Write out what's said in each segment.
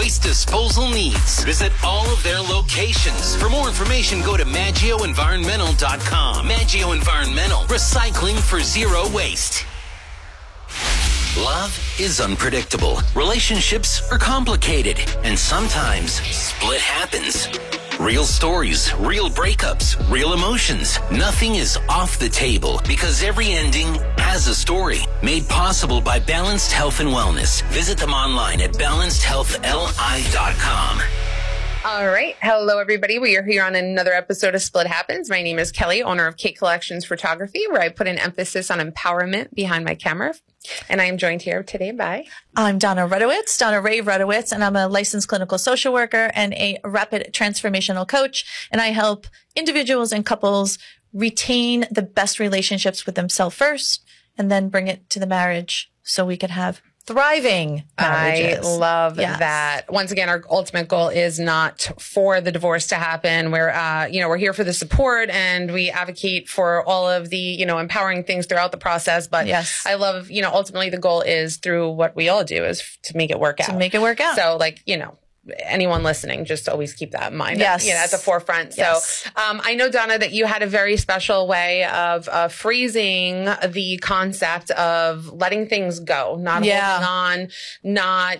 waste disposal needs. Visit all of their locations. For more information, go to MaggioEnvironmental.com. Maggio Environmental, recycling for zero waste. Love is unpredictable. Relationships are complicated. And sometimes split happens. Real stories, real breakups, real emotions. Nothing is off the table because every ending has a story. Made possible by Balanced Health and Wellness. Visit them online at balancedhealthli.com. All right. Hello, everybody. We are here on another episode of Split Happens. My name is Kelly, owner of Kate Collections Photography, where I put an emphasis on empowerment behind my camera. And I am joined here today by... I'm Donna Rudowitz, Donna Ray Rudowitz, and I'm a licensed clinical social worker and a rapid transformational coach. And I help individuals and couples retain the best relationships with themselves first and then bring it to the marriage so we can have thriving marriages. I love Yes. that. Once again, our ultimate goal is not for the divorce to happen. We're here for the support and we advocate for all of the, empowering things throughout the process. But Yes. I love, ultimately the goal is through what we all do is to make it work out. To make it work out. So anyone listening, just always keep that in mind. Yes. At the forefront. Yes. So, I know, Donna, that you had a very special way of phrasing the concept of letting things go, not holding on, not,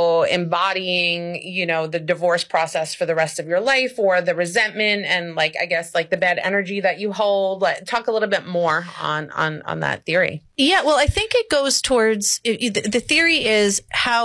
embodying, the divorce process for the rest of your life or the resentment and the bad energy that you hold. Talk a little bit more on that theory. Yeah. Well, I think it goes towards, the theory is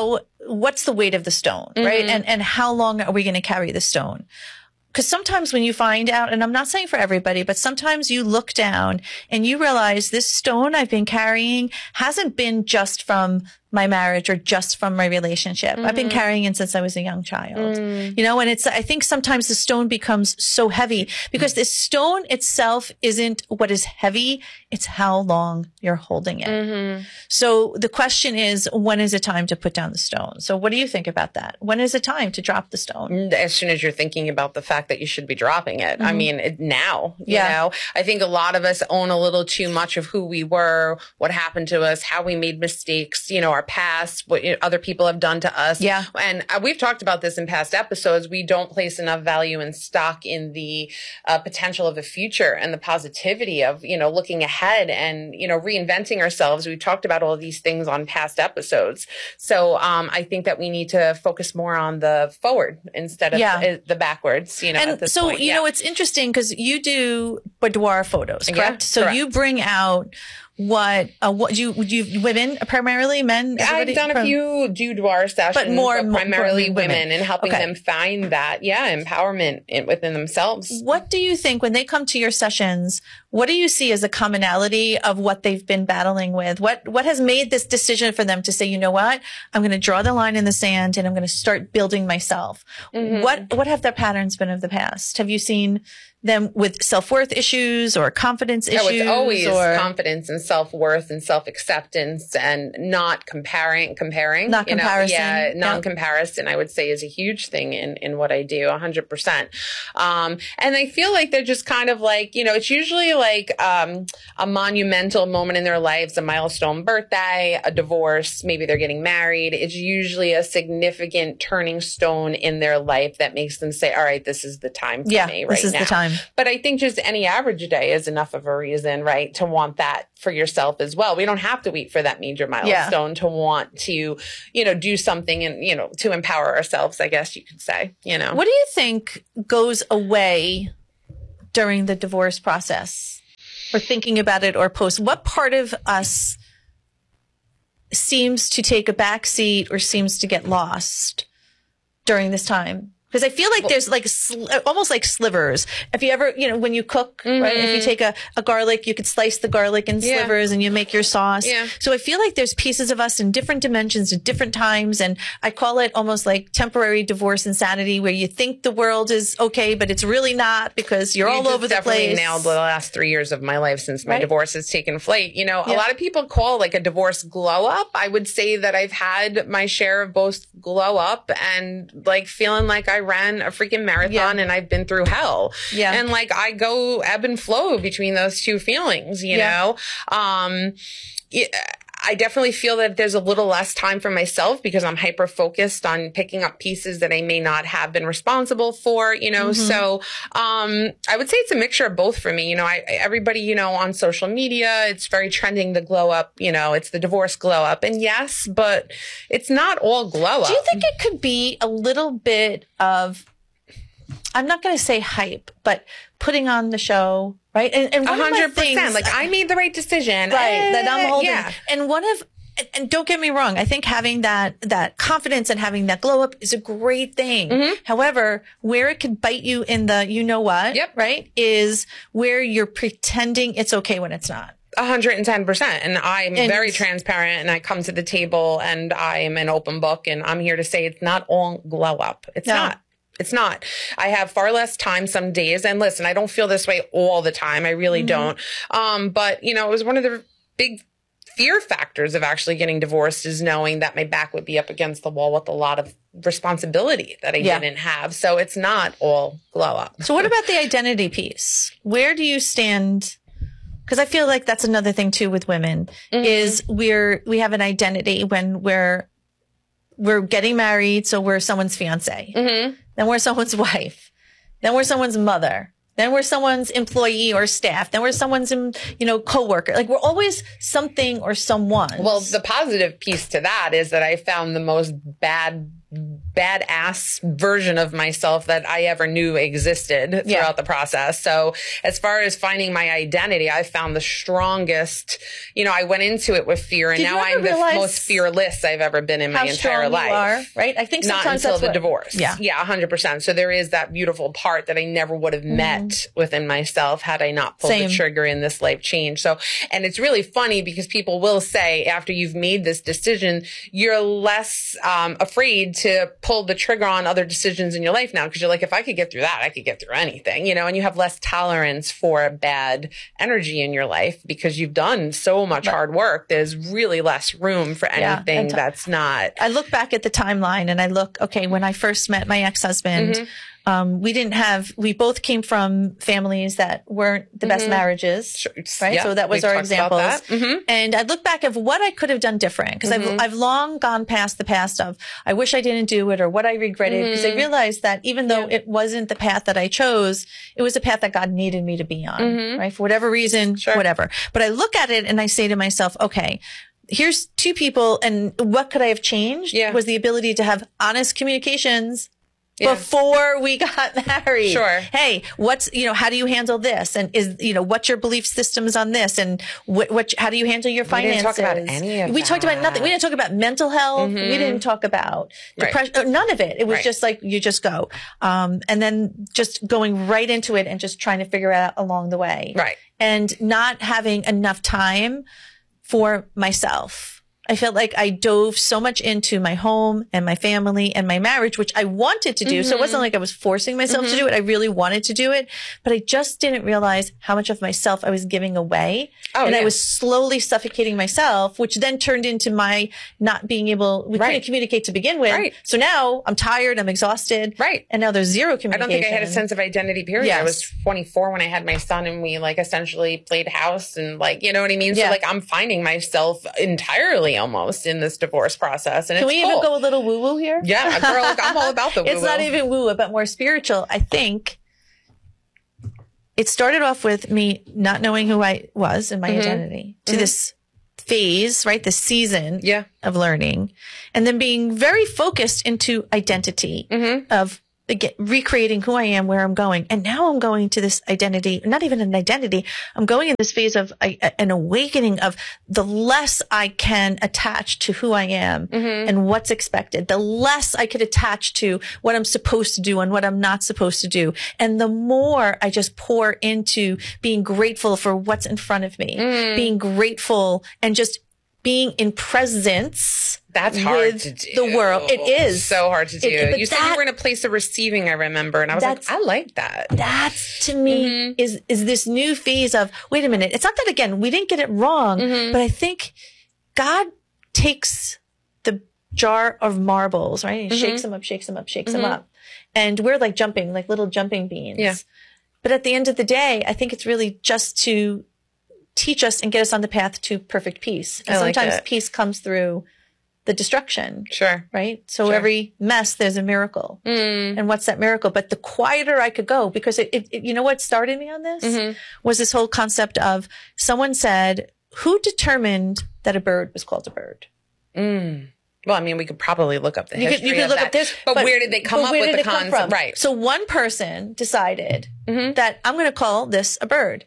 what's the weight of the stone, right? And how long are we going to carry the stone? Because sometimes when you find out, and I'm not saying for everybody, but sometimes you look down and you realize this stone I've been carrying hasn't been just from my marriage or just from my relationship. I've been carrying it since I was a young child, and I think sometimes the stone becomes so heavy because the stone itself isn't what is heavy. It's how long you're holding it. So the question is, when is it time to put down the stone? So what do you think about that? When is it time to drop the stone? As soon as you're thinking about the fact that you should be dropping it. I mean, now, you know, I think a lot of us own a little too much of who we were, what happened to us, how we made mistakes, our past, what other people have done to us. Yeah. And we've talked about this in past episodes. We don't place enough value and stock in the potential of the future and the positivity of, looking ahead and, reinventing ourselves. We've talked about all of these things on past episodes. So I think that we need to focus more on the forward instead of the backwards, and at this so, point. It's interesting because you do boudoir photos, correct? Yeah, so correct. you bring out what you women, primarily men? I've done a few boudoir sessions, but more primarily women. women and helping them find that, empowerment within themselves. What do you think when they come to your sessions? What do you see as a commonality of what they've been battling with? What has made this decision for them to say, you know what, I'm going to draw the line in the sand and I'm going to start building myself? What have their patterns been of the past? Have you seen them with self-worth issues or confidence issues? It's always confidence and self-worth and self-acceptance and not comparing. Not comparison. Non-comparison, I would say, is a huge thing in what I do, 100%. And I feel like they're just kind of it's usually a monumental moment in their lives, a milestone birthday, a divorce, maybe they're getting married. It's usually a significant turning stone in their life that makes them say, all right, this is the time for me right now. This is the time. But I think just any average day is enough of a reason, right, to want that for yourself as well. We don't have to wait for that major milestone to want to, do something and, to empower ourselves, I guess you could say, What do you think goes away during the divorce process or thinking about it or post? What part of us seems to take a back seat or seems to get lost during this time? Because I feel like there's almost like slivers. If you ever, when you cook, right? If you take a garlic, you could slice the garlic in slivers and you make your sauce. Yeah. So I feel like there's pieces of us in different dimensions at different times. And I call it almost like temporary divorce insanity where you think the world is okay, but it's really not because you're all over the place. Definitely nailed the last 3 years of my life since my divorce has taken flight. A lot of people call a divorce glow up. I would say that I've had my share of both glow up and feeling like I ran a freaking marathon and I've been through hell. Yeah. And I go ebb and flow between those two feelings, you know? I definitely feel that there's a little less time for myself because I'm hyper focused on picking up pieces that I may not have been responsible for, you know. So I would say it's a mixture of both for me. You know, everybody, you know, on social media, it's very trending, the glow up, you know, it's the divorce glow up. And yes, but it's not all glow up. Do you think it could be a little bit of, I'm not going to say hype, but putting on the show, right? And 100%. Like, I made the right decision. Right. That I'm holding. Yeah. And don't get me wrong. I think having that confidence and having that glow up is a great thing. However, where it could bite you in the, you know what, right, is where you're pretending it's okay when it's not. 110%. And I'm very transparent, and I come to the table and I am an open book, and I'm here to say it's not all glow up. It's not. It's not. I have far less time some days. And listen, I don't feel this way all the time. I really don't. But, you know, it was one of the big fear factors of actually getting divorced is knowing that my back would be up against the wall with a lot of responsibility that I didn't have. So it's not all glow up. So what about the identity piece? Where do you stand? Because I feel like that's another thing too with women is we have an identity when we're getting married. So we're someone's fiance. Then we're someone's wife. Then we're someone's mother. Then we're someone's employee or staff. Then we're someone's, you know, coworker. Like, we're always something or someone. Well, the positive piece to that is that I found the most badass version of myself that I ever knew existed throughout the process. So as far as finding my identity, I found the strongest, you know, I went into it with fear, and now I'm the most fearless I've ever been in my entire life. Are, right? I think sometimes not until the divorce. Yeah, 100%. So there is that beautiful part that I never would have met within myself had I not pulled the trigger in this life change. So, and it's really funny because people will say after you've made this decision, you're less afraid to pull the trigger on other decisions in your life now, because you're like, if I could get through that, I could get through anything, you know, and you have less tolerance for bad energy in your life because you've done so much hard work. There's really less room for anything that's not. I look back at the timeline and I look, okay, when I first met my ex-husband, we both came from families that weren't the best marriages, right? Yeah, so that was our examples. And I look back of what I could have done different, because I've long gone past the past of, I wish I didn't do it or what I regretted, because I realized that even though it wasn't the path that I chose, it was the path that God needed me to be on, right? For whatever reason, whatever. But I look at it and I say to myself, okay, here's two people, and what could I have changed was the ability to have honest communications before we got married. Hey, how do you handle this? And what's your belief systems on this? And how do you handle your finances? We didn't talk about any of that. We talked about nothing. We didn't talk about mental health. We didn't talk about depression. None of it. It was just like, you just go. And then just going right into it and just trying to figure it out along the way. Right. And not having enough time for myself. I felt like I dove so much into my home and my family and my marriage, which I wanted to do. So it wasn't like I was forcing myself to do it. I really wanted to do it, but I just didn't realize how much of myself I was giving away. I was slowly suffocating myself, which then turned into my not being able, we couldn't communicate to begin with. So now I'm tired, I'm exhausted. And now there's zero communication. I don't think I had a sense of identity, period. I was 24 when I had my son, and we essentially played house and you know what I mean? So I'm finding myself entirely almost in this divorce process. And can we even go a little woo-woo here? Yeah, girl, I'm all about the woo-woo. It's not even woo-woo, but more spiritual. I think it started off with me not knowing who I was and my identity to this phase, right? The season of learning, and then being very focused into identity of again, recreating who I am, where I'm going. And now I'm going to this identity, not even an identity. I'm going in this phase of an awakening of the less I can attach to who I am and what's expected, the less I could attach to what I'm supposed to do and what I'm not supposed to do. And the more I just pour into being grateful for what's in front of me, being grateful and just being in presence. That's hard to do. The world. It is. So hard to do. You said you were in a place of receiving, I remember. And I was like, I like that. That's, to me, is this new phase of, wait a minute. It's not that, again, we didn't get it wrong, but I think God takes the jar of marbles, right? He shakes them up, shakes them up, shakes them up. And we're like jumping, like little jumping beans. Yeah. But at the end of the day, I think it's really just to teach us and get us on the path to perfect peace. And sometimes peace comes through the destruction. Sure. Right? So every mess, there's a miracle. And what's that miracle? But the quieter I could go, because it you know what started me on this? Was this whole concept of someone said, who determined that a bird was called a bird? Well, I mean, we could probably look up the history you could of look that. up this, but where did they come up with the concept? Right. So one person decided that I'm going to call this a bird.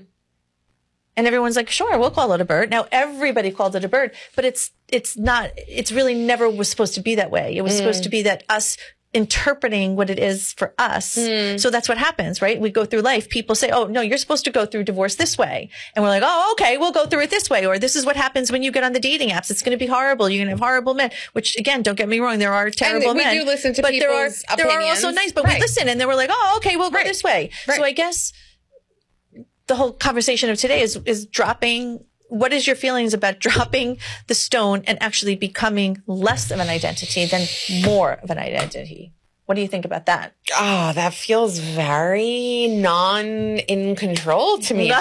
And everyone's like, sure, we'll call it a bird. Now everybody called it a bird, but it's really never was supposed to be that way. It was supposed to be that us interpreting what it is for us. So that's what happens, right? We go through life. People say, oh, no, you're supposed to go through divorce this way. And we're like, oh, okay, we'll go through it this way. Or this is what happens when you get on the dating apps. It's going to be horrible. You're going to have horrible men, which again, don't get me wrong. There are terrible men. We do listen to people's opinions. There are also nice, but we listen and then we're like, oh, okay, we'll go this way. So I guess the whole conversation of today is dropping. What is your feelings about dropping the stone and actually becoming less of an identity than more of an identity? What do you think about that? Oh, that feels very in control to me, Donna.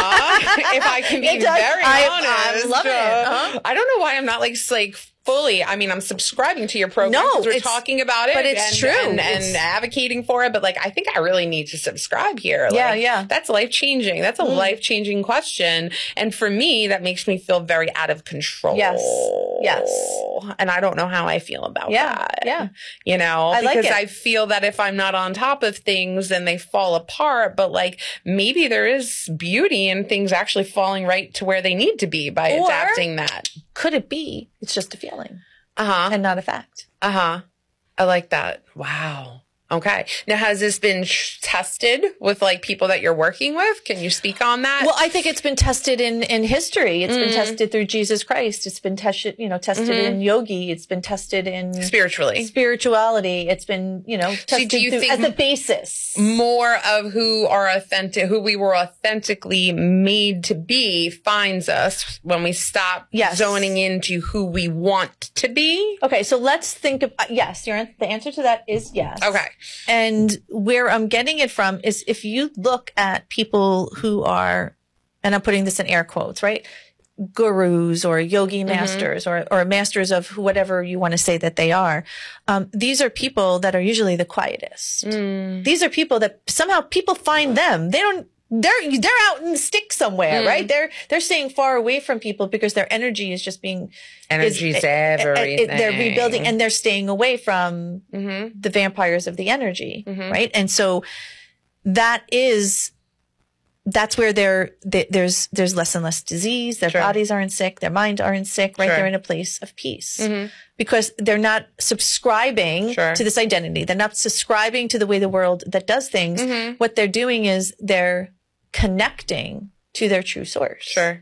If I can be very honest. I'm loving it. I don't know why I'm not like fully. I mean, I'm subscribing to your program because we're talking about it, but it's true and advocating for it. But like, I think I really need to subscribe here. Yeah. That's life changing. That's a life changing question, and for me, that makes me feel very out of control. Yes. And I don't know how I feel about that. Yeah. You know, because I feel that if I'm not on top of things, then they fall apart. But like, maybe there is beauty in things actually falling right to where they need to be by adapting that. Could it be it's just a feeling? And not a fact. I like that. Wow. Okay. Now, has this been tested with like people that you're working with? Can you speak on that? Well, I think it's been tested in history. It's been tested through Jesus Christ. It's been tested in yogi. It's been tested in spirituality. It's been, tested as a basis. More of who we were authentically made to be finds us when we stop zoning into who we want to be. Okay. So let's think of, yes, the answer to that is yes. Okay. And where I'm getting it from is if you look at people who are, and I'm putting this in air quotes, right? Gurus or yogi masters or masters of whatever you want to say that they are. These are people that are usually the quietest. These are people that somehow people find them. They're out in the stick somewhere, right? They're staying far away from people because their energy is just being everything. They're rebuilding and they're staying away from the vampires of the energy, right? And so that's where there's less and less disease. Their bodies aren't sick. Their mind aren't sick, right? They're in a place of peace because they're not subscribing to this identity. They're not subscribing to the way the world that does things. What they're doing is they're connecting to their true source. Sure.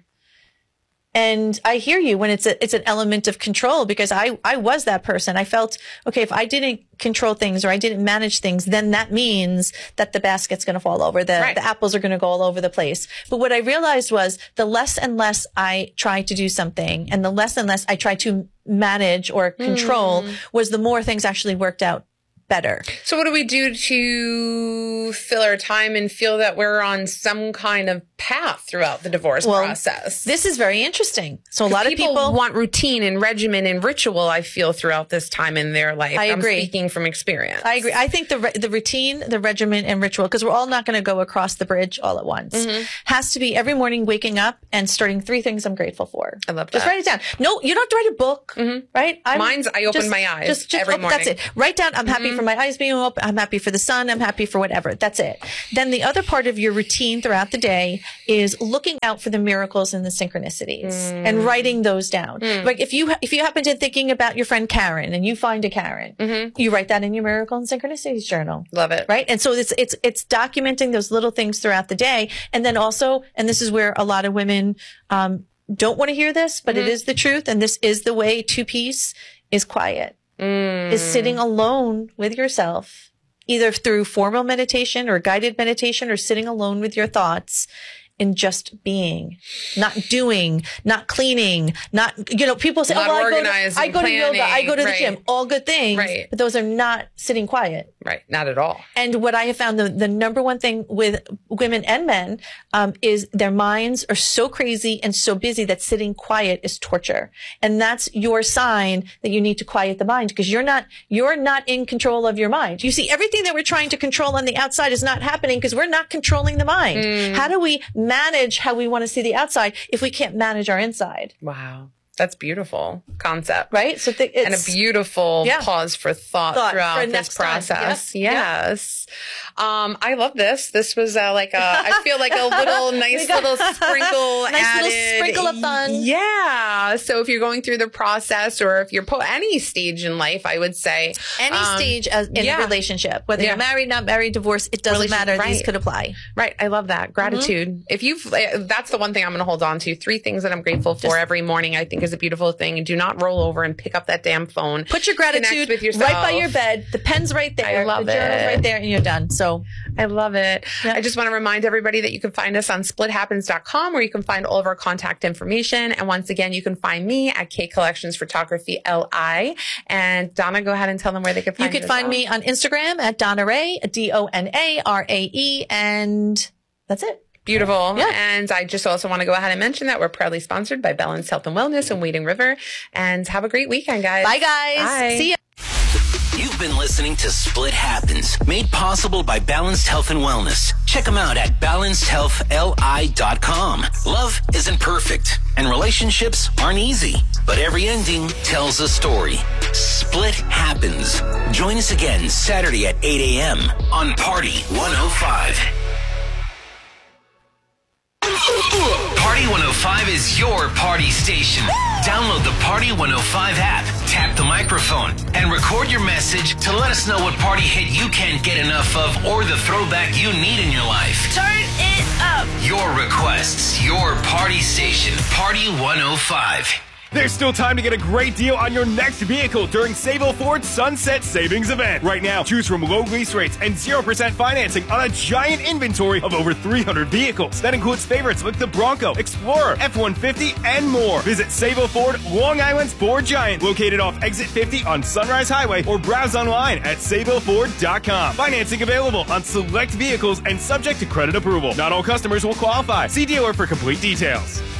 And I hear you when it's an element of control because I was that person. I felt, okay, if I didn't control things or I didn't manage things, then that means that the basket's going to fall over. The apples are going to go all over the place. But what I realized was the less and less I tried to do something and the less and less I tried to manage or control was the more things actually worked out better. So what do we do to fill our time and feel that we're on some kind of path throughout the divorce process? This is very interesting. So a lot of people want routine and regimen and ritual, I feel, throughout this time in their life. I agree. I'm speaking from experience. I agree. I think the routine, the regimen and ritual, because we're all not going to go across the bridge all at once, has to be every morning waking up and starting 3 things I'm grateful for. I love that. Just write it down. No, you don't have to write a book, right? Mine's I open my eyes every morning. That's it. Write down, I'm happy for my eyes being open. I'm happy for the sun. I'm happy for whatever. That's it. Then the other part of your routine throughout the day is looking out for the miracles and the synchronicities and writing those down. Like if you happen to thinking about your friend Karen and you find a Karen, you write that in your miracle and synchronicities journal. Love it. Right. And so it's documenting those little things throughout the day. And then also, and this is where a lot of women, don't want to hear this, but it is the truth. And this is the way to peace is quiet. Is sitting alone with yourself, either through formal meditation or guided meditation or sitting alone with your thoughts and just being, not doing, not cleaning, people say, I go to yoga, I go to the gym, all good things, but those are not sitting quiet. Right. Not at all. And what I have found, the number one thing with women and men, is their minds are so crazy and so busy that sitting quiet is torture. And that's your sign that you need to quiet the mind, because you're not in control of your mind. You see, everything that we're trying to control on the outside is not happening because we're not controlling the mind. How do we manage how we want to see the outside if we can't manage our inside? Wow. That's beautiful concept. Right? So and a beautiful pause for thought throughout this process. Yep. Yes. I love this. This was I feel like a little nice little sprinkle added. Little sprinkle of fun. Yeah. So if you're going through the process, or if you're any stage in life, I would say. Any stage in a relationship, whether you're married, not married, divorced, it doesn't matter. Right. These could apply. Right. I love that. Gratitude. If that's the one thing I'm going to hold on to. 3 things that I'm grateful for every morning, I think is a beautiful thing. And do not roll over and pick up that damn phone. Put your gratitude with yourself. right by your bed. The pen's right there. I love the journal's right there, and you're done. So I love it. Yeah. I just want to remind everybody that you can find us on splithappens.com, where you can find all of our contact information. And once again, you can find me at K Collections Photography LI. And Donna, go ahead and tell them where they can find you. You can find me on Instagram at Donna Rae, DONARAE, and that's it. Beautiful. Yeah. And I just also want to go ahead and mention that we're proudly sponsored by Balanced Health and Wellness in Wading River. And have a great weekend, guys. Bye, guys. Bye. See ya. You've been listening to Split Happens, made possible by Balanced Health and Wellness. Check them out at balancedhealthli.com. Love isn't perfect, and relationships aren't easy, but every ending tells a story. Split Happens. Join us again Saturday at 8 a.m. on Party 105. Party 105 is your party station. Download the Party 105 app, tap the microphone, and record your message to let us know what party hit you can't get enough of, or the throwback you need in your life. Turn it up. Your requests, your party station, Party 105. There's still time to get a great deal on your next vehicle during Sayville Ford's Sunset Savings Event. Right now, choose from low lease rates and 0% financing on a giant inventory of over 300 vehicles. That includes favorites like the Bronco, Explorer, F-150, and more. Visit Sayville Ford, Long Island's Ford Giant, located off Exit 50 on Sunrise Highway, or browse online at SayvilleFord.com. Financing available on select vehicles and subject to credit approval. Not all customers will qualify. See dealer for complete details.